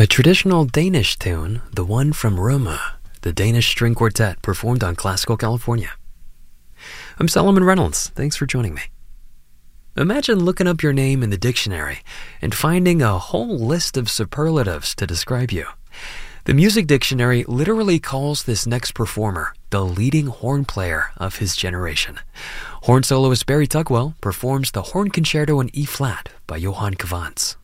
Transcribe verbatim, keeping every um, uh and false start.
A traditional Danish tune, the one from Roma, the Danish String Quartet performed on Classical California. I'm Solomon Reynolds. Thanks for joining me. Imagine looking up your name in the dictionary and finding a whole list of superlatives to describe you. The Music Dictionary literally calls this next performer the leading horn player of his generation. Horn soloist Barry Tugwell performs the Horn Concerto in E-flat by Johann Cavants.